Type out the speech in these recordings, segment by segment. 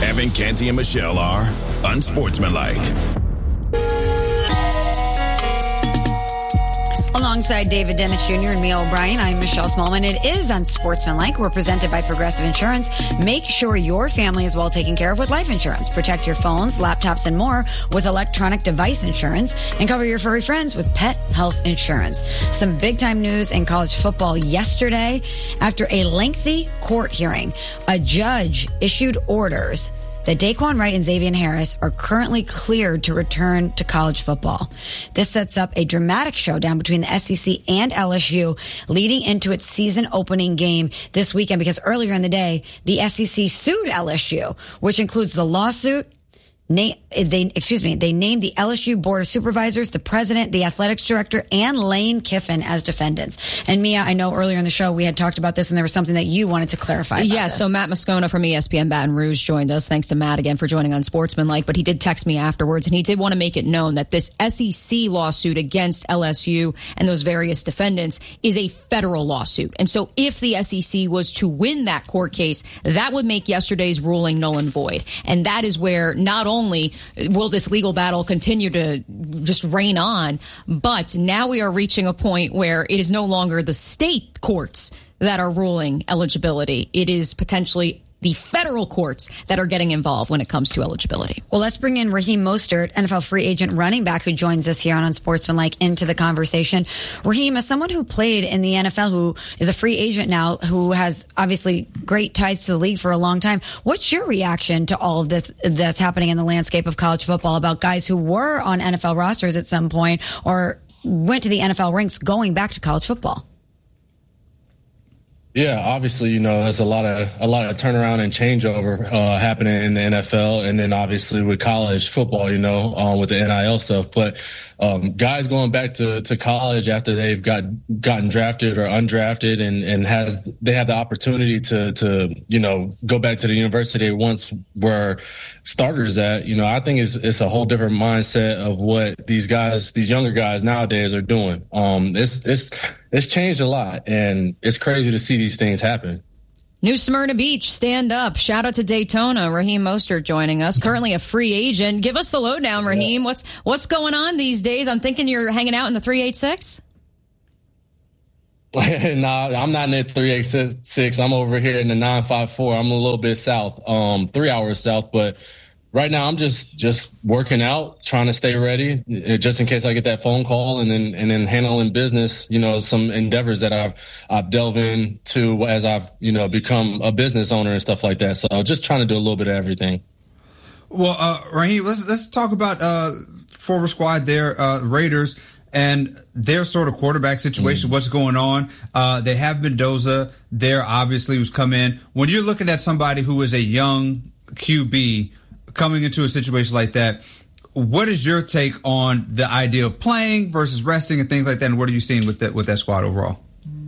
Kevin, Canty, and Michelle are unsportsmanlike. Alongside David Dennis Jr. and Mia O'Brien, I'm Michelle Smallman. It is Unsportsmanlike. We're presented by Progressive Insurance. Make sure your family is well taken care of with life insurance. Protect your phones, laptops, and more with electronic device insurance. And cover your furry friends with pet health insurance. Some big-time news in college football yesterday. After a lengthy court hearing, a judge issued orders that Daquan Wright and Xavier Harris are currently cleared to return to college football. This sets up a dramatic showdown between the SEC and LSU leading into its season opening game this weekend, because earlier in the day, the SEC sued LSU, which includes the lawsuit. They named the LSU Board of Supervisors, the president, the athletics director, and Lane Kiffin as defendants. And Mia, I know earlier in the show we had talked about this, and there was something that you wanted to clarify about this. So Matt Moscona from ESPN Baton Rouge joined us. Thanks to Matt again for joining Unsportsmanlike. But he did text me afterwards, and he did want to make it known that this SEC lawsuit against LSU and those various defendants is a federal lawsuit. And so if the SEC was to win that court case, that would make yesterday's ruling null and void. And that is where not only will this legal battle continue to just reign on, but now we are reaching a point where it is no longer the state courts that are ruling eligibility. It is potentially the federal courts that are getting involved when it comes to eligibility. Well, let's bring in Raheem Mostert, NFL free agent running back, who joins us here on Unsportsmanlike, into the conversation. Raheem, as someone who played in the NFL, who is a free agent now, who has obviously great ties to the league for a long time, what's your reaction to all of this that's happening in the landscape of college football about guys who were on NFL rosters at some point or went to the NFL ranks going back to college football? Yeah, obviously, there's a lot of turnaround and changeover happening in the NFL, and then obviously with college football, with the NIL stuff. But guys going back to college after they've gotten drafted or undrafted, and they have the opportunity to go back to the university they once were starters at. I think it's a whole different mindset of what these younger guys nowadays are doing. It's changed a lot, and it's crazy to see these things happen. New Smyrna Beach, stand up. Shout out to Daytona. Raheem Mostert joining us, currently a free agent. Give us the lowdown, Raheem. Yeah. What's going on these days? I'm thinking you're hanging out in the 386? No, I'm not in the 386. I'm over here in the 954. I'm a little bit south, 3 hours south, but right now I'm just working out, trying to stay ready, just in case I get that phone call, and then handling business, some endeavors that I've delved into as I've, become a business owner and stuff like that. So just trying to do a little bit of everything. Well, Raheem, let's talk about forward squad there, Raiders, and their sort of quarterback situation. What's going on? They have Mendoza there, obviously, who's come in. When you're looking at somebody who is a young QB coming into a situation like that, what is your take on the idea of playing versus resting and things like that, and what are you seeing with that squad overall?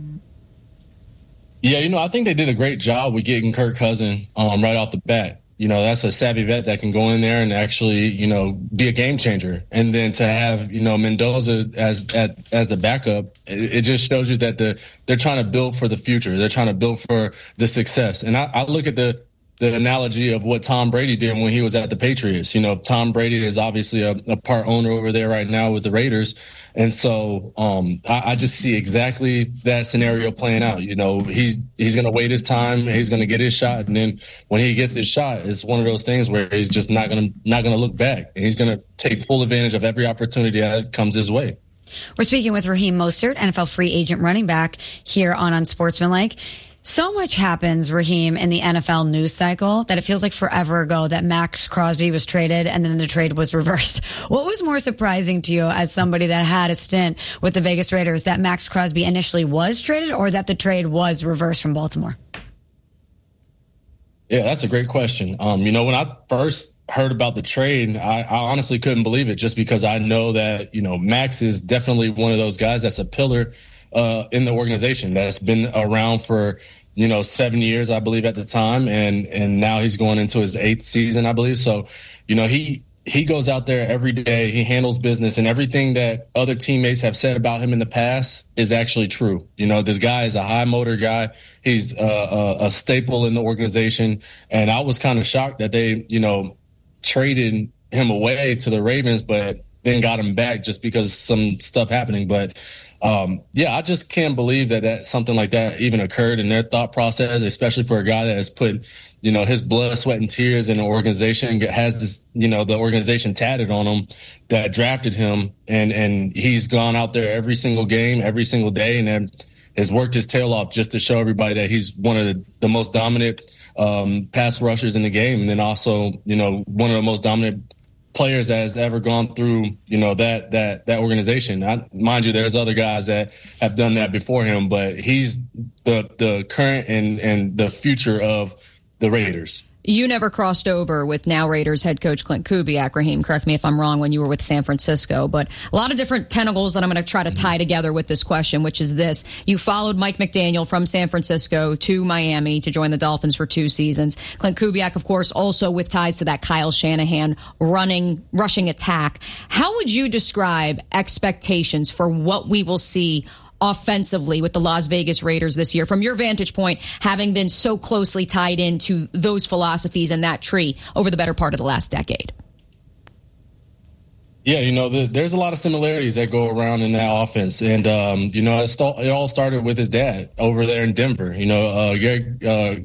Yeah, I think they did a great job with getting Kirk Cousins right off the bat. That's a savvy vet that can go in there and actually, be a game changer. And then to have, Mendoza as the backup, it just shows you that they're trying to build for the future. They're trying to build for the success. And I look at the analogy of what Tom Brady did when he was at the Patriots. Tom Brady is obviously a part owner over there right now with the Raiders. And so I just see exactly that scenario playing out. He's going to wait his time. He's going to get his shot. And then when he gets his shot, it's one of those things where he's just not going to look back. And he's going to take full advantage of every opportunity that comes his way. We're speaking with Raheem Mostert, NFL free agent running back, here on Unsportsmanlike. So much happens, Raheem, in the NFL news cycle that it feels like forever ago that Max Crosby was traded and then the trade was reversed. What was more surprising to you as somebody that had a stint with the Vegas Raiders, that Max Crosby initially was traded or that the trade was reversed from Baltimore? Yeah, that's a great question. When I first heard about the trade, I honestly couldn't believe it, just because I know that, Max is definitely one of those guys that's a pillar in the organization that's been around for, 7 years, I believe, at the time. And now he's going into his 8th season, I believe. So, he he goes out there every day. He handles business, and everything that other teammates have said about him in the past is actually true. You know, this guy is a high motor guy. He's a staple in the organization. And I was kind of shocked that they, you know, traded him away to the Ravens, but then got him back just because some stuff happening. But yeah, I just can't believe that something like that even occurred in their thought process, especially for a guy that has put, you know, his blood, sweat, and tears in an organization, has this, you know, the organization tatted on him that drafted him. And he's gone out there every single game, every single day, and then has worked his tail off just to show everybody that he's one of the most dominant pass rushers in the game. And then also, you know, one of the most dominant players that has ever gone through, you know, that organization. Mind you, there's other guys that have done that before him, but he's the current and the future of the Raiders. You never crossed over with now Raiders head coach Klint Kubiak, Raheem. Correct me if I'm wrong, when you were with San Francisco. But a lot of different tentacles that I'm going to try to tie together with this question, which is this. You followed Mike McDaniel from San Francisco to Miami to join the Dolphins for 2 seasons. Klint Kubiak, of course, also with ties to that Kyle Shanahan rushing attack. How would you describe expectations for what we will see offensively with the Las Vegas Raiders this year, from your vantage point, having been so closely tied into those philosophies and that tree over the better part of the last decade? Yeah, you know, there's a lot of similarities that go around in that offense. And, you know, it all started with his dad over there in Denver. You know, Klint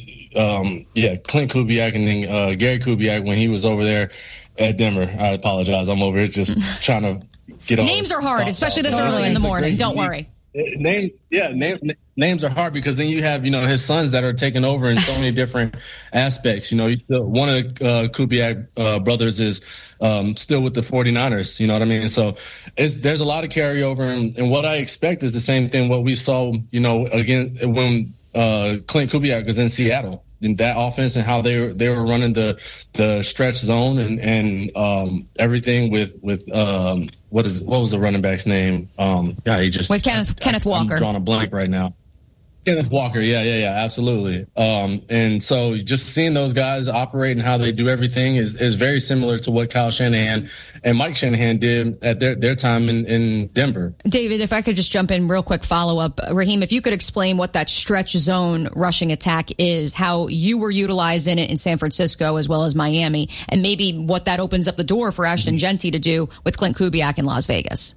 Kubiak and then Gary Kubiak when he was over there at Denver. I apologize. I'm over here just trying to get on. Names are hard, especially this early in the morning. Don't worry. Names are hard because then you have, you know, his sons that are taking over in so many different aspects. You know, one of Kubiak brothers is still with the 49ers. You know what I mean? So there's a lot of carryover. And what I expect is the same thing what we saw, you know, again when Klint Kubiak was in Seattle. In that offense and how they were running the stretch zone and everything with what was the running back's name? With Kenneth Walker. I'm drawing a blank right now. Kenneth Walker, yeah, absolutely. And so just seeing those guys operate and how they do everything is very similar to what Kyle Shanahan and Mike Shanahan did at their time in Denver. David, if I could just jump in real quick follow-up. Raheem, if you could explain what that stretch zone rushing attack is, how you were utilizing it in San Francisco as well as Miami, and maybe what that opens up the door for Ashton Jeanty to do with Klint Kubiak in Las Vegas.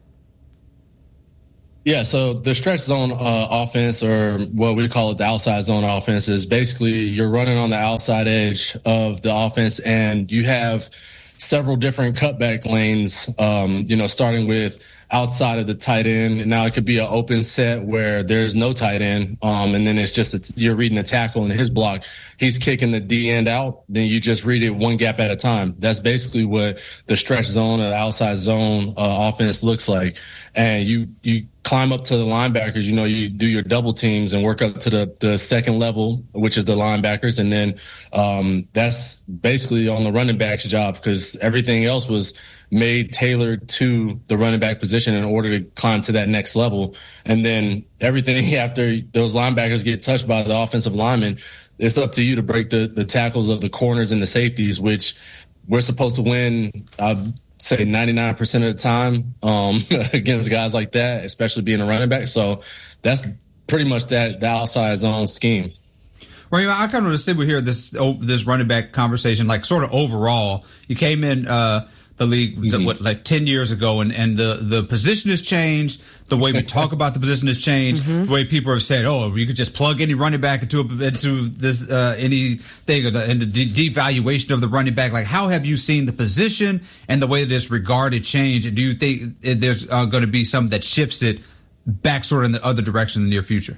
Yeah, so the stretch zone offense, or what we call it the outside zone offense, is basically you're running on the outside edge of the offense and you have several different cutback lanes, you know, starting with outside of the tight end. Now it could be an open set where there's no tight end, and then it's just you're reading the tackle and his block. He's kicking the D end out. Then you just read it one gap at a time. That's basically what the stretch zone or the outside zone offense looks like. And you climb up to the linebackers. You know, you do your double teams and work up to the second level, which is the linebackers, and then that's basically on the running back's job because everything else was made tailored to the running back position in order to climb to that next level. And then everything after those linebackers get touched by the offensive lineman, it's up to you to break the tackles of the corners and the safeties, which we're supposed to win, I'd say 99% of the time against guys like that, especially being a running back. So that's pretty much the outside zone scheme. Well, I kind of want to sit with here this running back conversation, like sort of overall. You came in the league, like 10 years ago, and the position has changed. The way we talk about the position has changed. The way people have said, "Oh, you could just plug any running back into this anything," and the devaluation of the running back. Like, how have you seen the position and the way that it's regarded change? And do you think there's going to be something that shifts it back sort of in the other direction in the near future?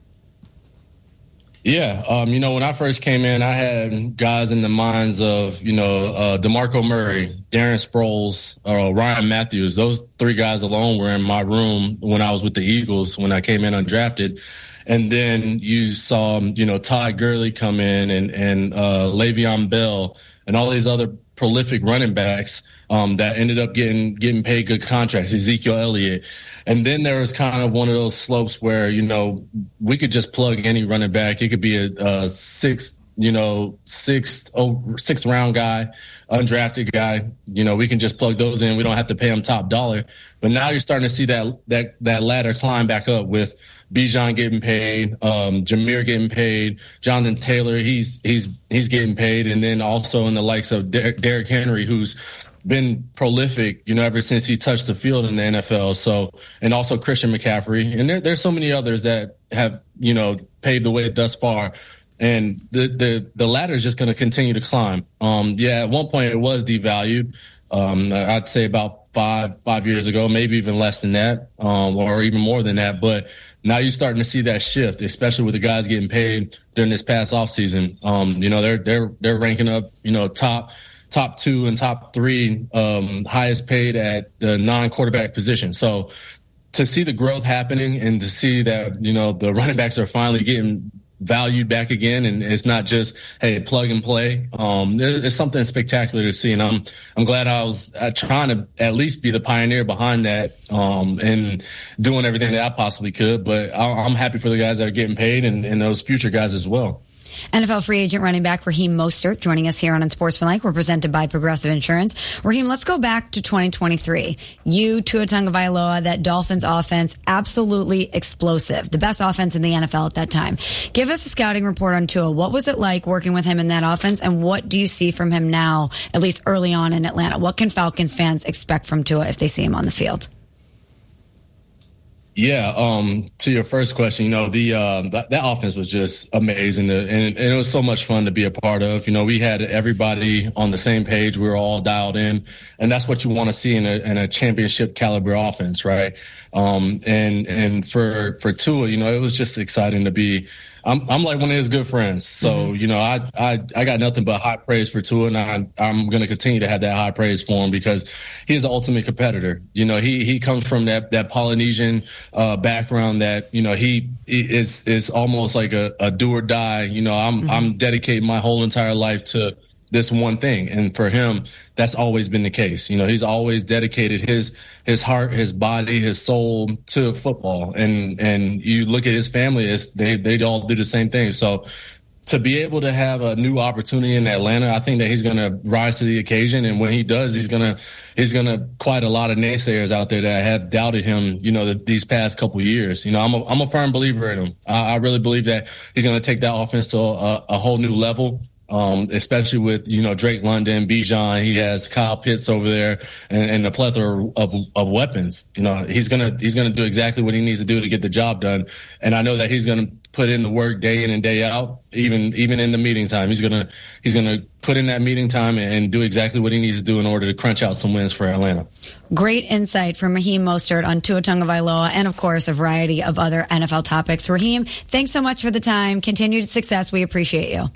Yeah, you know, when I first came in, I had guys in the minds of, you know, DeMarco Murray, Darren Sproles, Ryan Matthews. Those 3 guys alone were in my room when I was with the Eagles when I came in undrafted. And then you saw, you know, Todd Gurley come in and Le'Veon Bell and all these other prolific running backs that ended up getting paid good contracts, Ezekiel Elliott. And then there was kind of one of those slopes where, you know, we could just plug any running back. It could be a 6'9", sixth round guy, undrafted guy. We can just plug those in. We don't have to pay him top dollar. But now you're starting to see that ladder climb back up with Bijan getting paid, Jameer getting paid, Jonathan Taylor, he's getting paid, and then also in the likes of Derrick Henry, who's been prolific, ever since he touched the field in the NFL. So, and also Christian McCaffrey, and there's so many others that have paved the way thus far. And the ladder is just going to continue to climb. At one point it was devalued. I'd say about five years ago, maybe even less than that, or even more than that. But now you're starting to see that shift, especially with the guys getting paid during this past offseason. They're ranking up, top 2 and top 3 highest paid at the non-quarterback position. So to see the growth happening and to see that, the running backs are finally getting valued back again, and it's not just, hey, plug and play. It's something spectacular to see, and I'm glad I was trying to at least be the pioneer behind that, and doing everything that I possibly could. But I'm happy for the guys that are getting paid and those future guys as well. NFL free agent running back Raheem Mostert joining us here on Unsportsmanlike. We're presented by Progressive Insurance. Raheem, let's go back to 2023. You, Tua Tagovailoa, that Dolphins offense, absolutely explosive. The best offense in the NFL at that time. Give us a scouting report on Tua. What was it like working with him in that offense, and what do you see from him now, at least early on in Atlanta? What can Falcons fans expect from Tua if they see him on the field? Yeah, to your first question, that offense was just amazing, and it was so much fun to be a part of. We had everybody on the same page. We were all dialed in, and that's what you want to see in a championship caliber offense, right? And for Tua, it was just exciting to be. I'm like one of his good friends. So, I got nothing but high praise for Tua, and I'm going to continue to have that high praise for him because he's the ultimate competitor. He comes from that Polynesian background that, he is almost like a do or die. I'm dedicating my whole entire life to this one thing. And for him, that's always been the case. He's always dedicated his heart, his body, his soul to football. And you look at his family, they all do the same thing. So to be able to have a new opportunity in Atlanta, I think that he's going to rise to the occasion. And when he does, he's going to quiet a lot of naysayers out there that have doubted him, these past couple years. I'm a firm believer in him. I really believe that he's going to take that offense to a whole new level. Especially with, Drake London, Bijan, he has Kyle Pitts over there and a plethora of weapons. He's going to do exactly what he needs to do to get the job done. And I know that he's going to put in the work day in and day out, even in the meeting time. He's going to put in that meeting time and do exactly what he needs to do in order to crunch out some wins for Atlanta. Great insight from Raheem Mostert on Tua Tagovailoa and, of course, a variety of other NFL topics. Raheem, thanks so much for the time. Continued success. We appreciate you.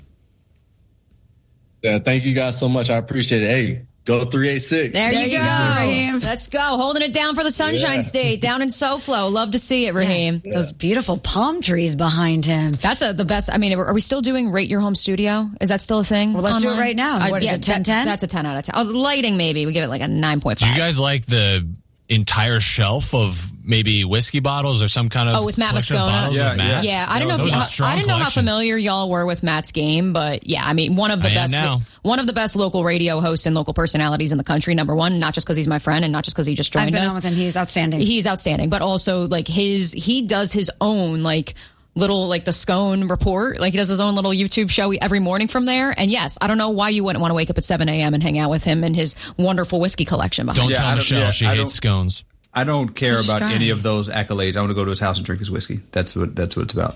Yeah, thank you guys so much. I appreciate it. Hey, go 386. There you go. Raheem. Let's go. Holding it down for the Sunshine State down in SoFlo. Love to see it, Raheem. Yeah. Those beautiful palm trees behind him. That's the best. I mean, are we still doing Rate Your Home Studio? Is that still a thing? Well, let's online? Do it right now. What is it, 10-10? That's a 10 out of 10. Oh, lighting, maybe. We give it like a 9.5. Do you guys like the entire shelf of maybe whiskey bottles or some kind of with Matt Moscona? Yeah. I don't know how familiar y'all were with Matt's game, but yeah, I mean, one of the best local radio hosts and local personalities in the country. Number one, not just because he's my friend and not just because he just joined us. I've been on with him. He's outstanding. He's outstanding, but also like he does his own little the Scone report. He does his own little YouTube show every morning from there. And yes, I don't know why you wouldn't want to wake up at 7 a.m. and hang out with him and his wonderful whiskey collection behind. Don't tell Michelle she hates scones. I don't care about any of those accolades. I want to go to his house and drink his whiskey. That's what it's about.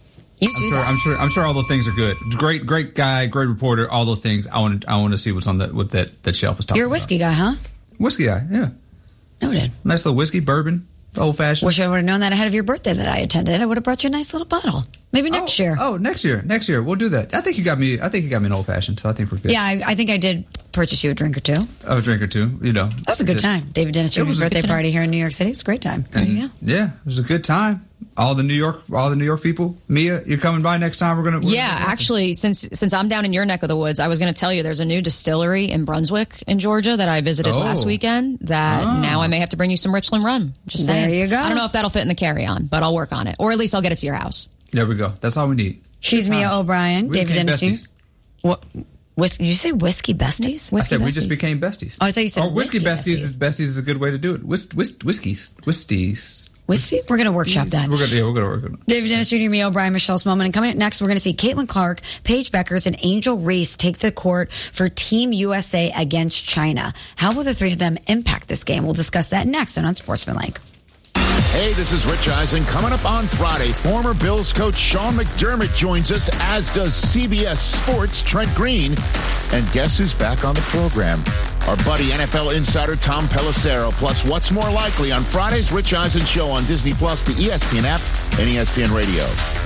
I'm sure all those things are good. Great guy, great reporter, all those things. I want to see what's on what that shelf is talking about. You're a whiskey guy, huh? Whiskey guy, yeah. Noted. Nice little whiskey, bourbon. Old fashioned. Wish I would have known that ahead of your birthday that I attended. I would have brought you a nice little bottle. Maybe next year. Oh, next year. We'll do that. I think you got me an old fashioned, so I think we're good. Yeah, I think I did purchase you a drink or two. Oh, a drink or two, That was a good time. David Dennis Jr.'s birthday party here in New York City. It was a great time. There you go. Yeah, it was a good time. All the New York people. Mia, you're coming by next time. We're gonna actually, since I'm down in your neck of the woods, I was going to tell you there's a new distillery in Brunswick in Georgia that I visited last weekend. Now I may have to bring you some Richland rum. Just saying. There you go. I don't know if that'll fit in the carry-on, but I'll work on it, or at least I'll get it to your house. There we go. That's all we need. She's Mia O'Brien. David Dennis Jr. What? Did you say whiskey besties? I said we just became besties. Oh, I thought you said whiskey besties. Besties is a good way to do it. Whiskeys. We're going to workshop that. We're going to work on it. David Dennis Jr., Mia O'Brien, Michelle Smallman. And coming up next, we're going to see Caitlin Clark, Paige Beckers, and Angel Reese take the court for Team USA against China. How will the three of them impact this game? We'll discuss that next on Unsportsmanlike. Hey, this is Rich Eisen. Coming up on Friday, former Bills coach Sean McDermott joins us, as does CBS Sports' Trent Green. And guess who's back on the program? Our buddy NFL insider Tom Pelissero. Plus, what's more likely on Friday's Rich Eisen Show on Disney+, the ESPN app, and ESPN Radio.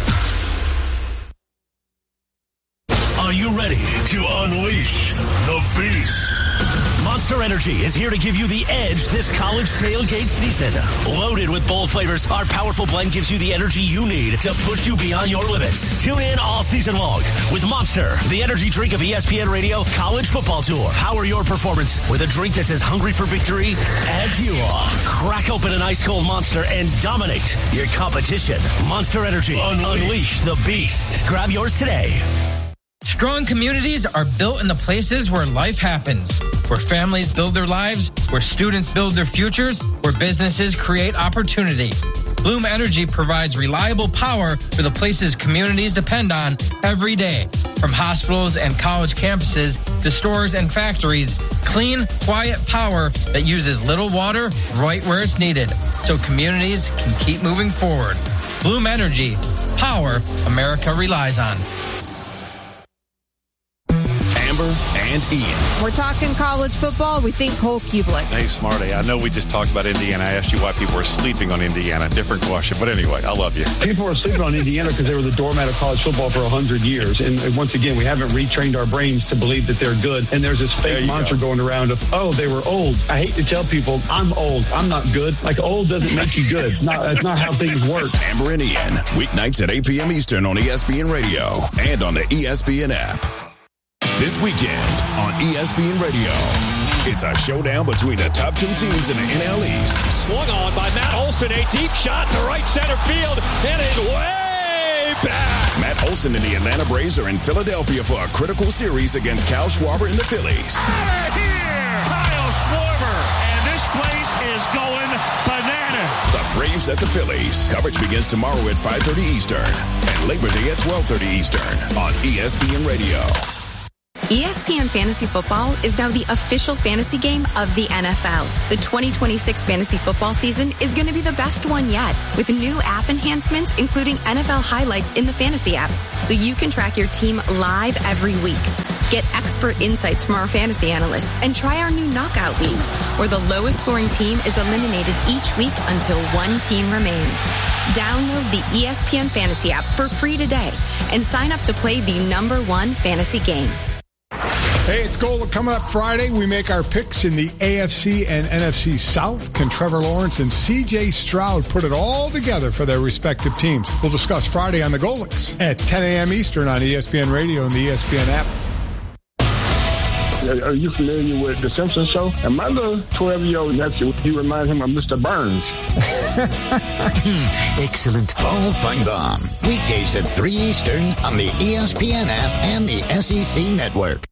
Are you ready to unleash the beast? Monster Energy is here to give you the edge this college tailgate season. Loaded with bold flavors, our powerful blend gives you the energy you need to push you beyond your limits. Tune in all season long with Monster, the energy drink of ESPN Radio College Football Tour. Power your performance with a drink that's as hungry for victory as you are. Crack open an ice-cold Monster and dominate your competition. Monster Energy. Unleash the beast. Grab yours today. Strong communities are built in the places where life happens, where families build their lives, where students build their futures, where businesses create opportunity. Bloom Energy provides reliable power for the places communities depend on every day. From hospitals and college campuses to stores and factories, clean, quiet power that uses little water right where it's needed, so communities can keep moving forward. Bloom Energy, power America relies on. Amber and Ian. We're talking college football. We think Cole Kublik. Hey, Smarty, I know we just talked about Indiana. I asked you why people were sleeping on Indiana. Different question. But anyway, I love you. People are sleeping on Indiana because they were the doormat of college football for 100 years. And once again, we haven't retrained our brains to believe that they're good. And there's this fake mantra going around of, oh, they were old. I hate to tell people, I'm old. I'm not good. Like, old doesn't make you good. That's not how things work. Amber and Ian, weeknights at 8 p.m. Eastern on ESPN Radio and on the ESPN app. This weekend on ESPN Radio, it's a showdown between the top two teams in the NL East. Swung on by Matt Olson, a deep shot to right center field, and it's way back. Matt Olson and the Atlanta Braves are in Philadelphia for a critical series against Kyle Schwarber and the Phillies. Out of here, Kyle Schwarber, and this place is going bananas. The Braves at the Phillies. Coverage begins tomorrow at 5:30 Eastern and Labor Day at 12:30 Eastern on ESPN Radio. ESPN Fantasy Football is now the official fantasy game of the NFL. The 2026 fantasy football season is going to be the best one yet, with new app enhancements, including NFL highlights in the fantasy app, so you can track your team live every week. Get expert insights from our fantasy analysts and try our new knockout leagues, where the lowest scoring team is eliminated each week until one team remains. Download the ESPN Fantasy app for free today and sign up to play the #1 fantasy game. Hey, it's Gold coming up Friday. We make our picks in the AFC and NFC South. Can Trevor Lawrence and C.J. Stroud put it all together for their respective teams? We'll discuss Friday on the Golix at 10 a.m. Eastern on ESPN Radio and the ESPN app. Are you familiar with The Simpsons show? And my little 12-year-old nephew, he reminds him of Mr. Burns. Excellent. Paul Feinbaum. Weekdays at 3 Eastern on the ESPN app and the SEC Network.